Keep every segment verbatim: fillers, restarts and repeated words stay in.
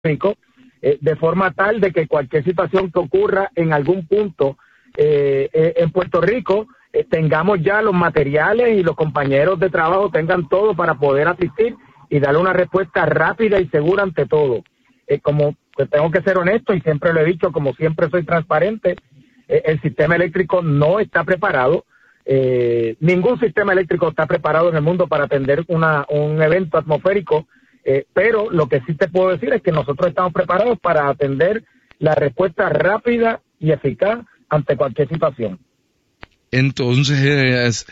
Rico, eh, de forma tal de que cualquier situación que ocurra en algún punto eh, eh, en Puerto Rico, eh, tengamos ya los materiales y los compañeros de trabajo tengan todo para poder asistir y darle una respuesta rápida y segura ante todo. Eh, como pues, tengo que ser honesto y siempre lo he dicho, como siempre soy transparente, eh, el sistema eléctrico no está preparado. Eh, ningún sistema eléctrico está preparado en el mundo para atender una, un evento atmosférico, eh, pero lo que sí te puedo decir es que nosotros estamos preparados para atender la respuesta rápida y eficaz ante cualquier situación. Entonces,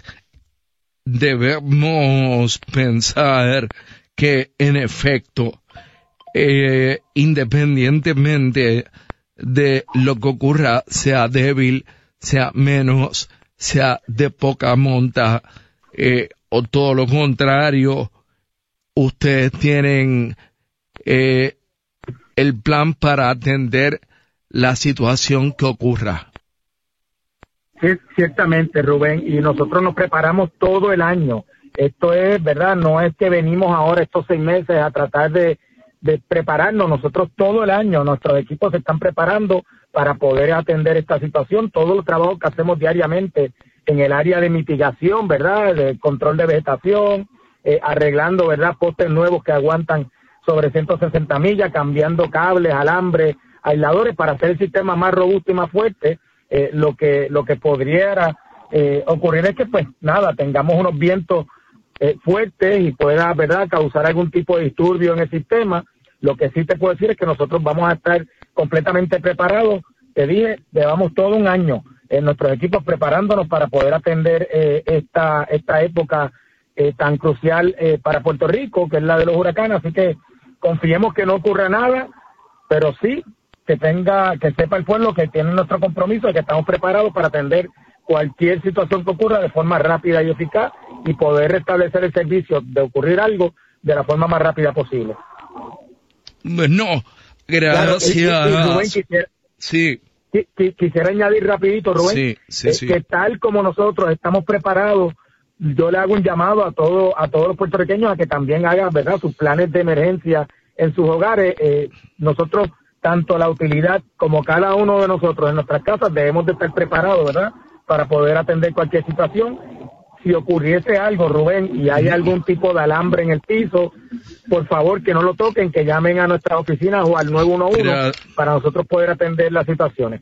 debemos pensar que, en efecto, eh, independientemente de lo que ocurra, sea débil, sea menos, sea de poca monta, eh, o todo lo contrario, ustedes tienen eh, el plan para atender la situación que ocurra. Sí, ciertamente, Rubén, y nosotros nos preparamos todo el año. Esto es, ¿verdad? No es que venimos ahora estos seis meses a tratar de, de prepararnos. Nosotros todo el año, nuestros equipos se están preparando para poder atender esta situación. Todos los trabajos que hacemos diariamente en el área de mitigación, ¿verdad? De control de vegetación, eh, arreglando, ¿verdad? Postes nuevos que aguantan sobre ciento sesenta millas, cambiando cables, alambres, aisladores para hacer el sistema más robusto y más fuerte. Eh, lo que lo que podría eh, ocurrir es que, pues, nada, tengamos unos vientos eh, fuertes y pueda, ¿verdad?, causar algún tipo de disturbio en el sistema. Lo que sí te puedo decir es que nosotros vamos a estar completamente preparados. Te dije, llevamos todo un año en nuestros equipos preparándonos para poder atender eh, esta esta época eh, tan crucial eh, para Puerto Rico, que es la de los huracanes. Así que confiemos que no ocurra nada, pero sí que tenga, que sepa el pueblo que tiene nuestro compromiso y que estamos preparados para atender cualquier situación que ocurra de forma rápida y eficaz y poder restablecer el servicio de ocurrir algo de la forma más rápida posible. No, gracias. Claro, y, y Rubén, quisiera, sí. qu- quisiera añadir rapidito, Rubén, Sí, sí, eh, sí. que tal como nosotros estamos preparados, yo le hago un llamado a todos a todos los puertorriqueños a que también hagan, ¿verdad?, sus planes de emergencia en sus hogares. Eh, nosotros, tanto la utilidad como cada uno de nosotros en nuestras casas, debemos de estar preparados, ¿verdad?, para poder atender cualquier situación. Si ocurriese algo, Rubén, y hay algún tipo de alambre en el piso, por favor que no lo toquen, que llamen a nuestras oficinas o al nueve uno uno Gra- para nosotros poder atender las situaciones.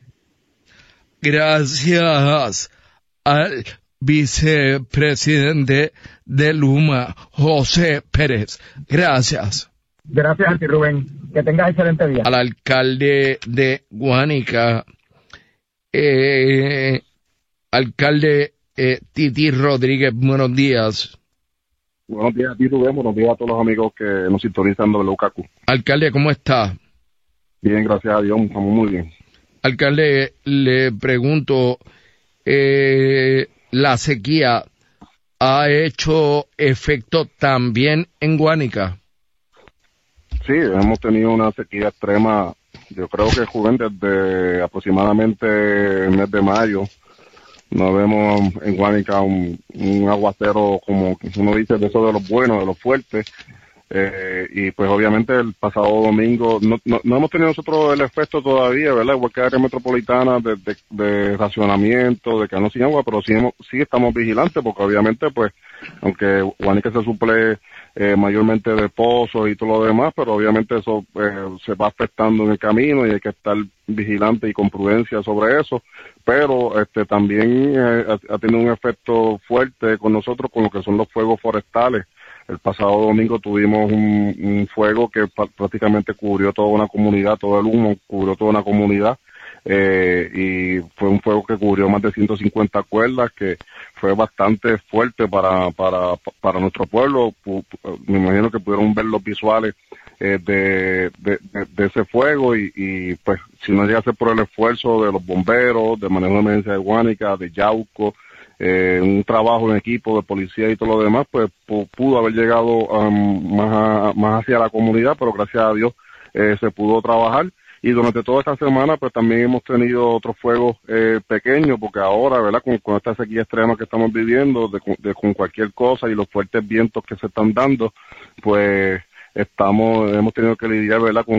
Gracias al vicepresidente de Luma, José Pérez. Gracias. Gracias a ti, Rubén. Que tengas excelente día. Al alcalde de Guánica, eh, alcalde eh, Titi Rodríguez, buenos días. Buenos días a ti, Rubén. Buenos días a todos los amigos que nos sintonizan de Lukaku. Alcalde, ¿cómo está? Bien, gracias a Dios, estamos muy bien. Alcalde, le pregunto, eh, ¿la sequía ha hecho efecto también en Guánica? Sí, hemos tenido una sequía extrema, yo creo que, Rubén, desde aproximadamente el mes de mayo. No vemos en Guánica un, un aguacero, como uno dice, de esos de los buenos, de los fuertes. Eh, y pues obviamente el pasado domingo no, no, no hemos tenido nosotros el efecto todavía, ¿verdad? Igual que área metropolitana de, de, de racionamiento, de que no sin agua, pero sí, hemos, sí estamos vigilantes, porque obviamente pues aunque Guánica se suple eh, mayormente de pozos y todo lo demás, pero obviamente eso eh, se va afectando en el camino y hay que estar vigilante y con prudencia sobre eso. Pero este también eh, ha, ha tenido un efecto fuerte con nosotros con lo que son los fuegos forestales. El pasado domingo tuvimos un, un fuego que prácticamente cubrió toda una comunidad, todo el humo cubrió toda una comunidad, eh, y fue un fuego que cubrió más de ciento cincuenta cuerdas, que fue bastante fuerte para para para nuestro pueblo. Me imagino que pudieron ver los visuales eh, de, de, de, de ese fuego y, y pues si no llegase por el esfuerzo de los bomberos, de manejo de emergencia de Guánica, de Yauco, Eh, un trabajo en equipo de policía y todo lo demás, pues pudo haber llegado um, más, a, más hacia la comunidad, pero gracias a Dios eh, se pudo trabajar. Y durante toda esta semana pues también hemos tenido otros fuegos eh, pequeños, porque ahora, ¿verdad?, con, con esta sequía extrema que estamos viviendo, de, de, con cualquier cosa y los fuertes vientos que se están dando, pues estamos hemos tenido que lidiar, ¿verdad?, con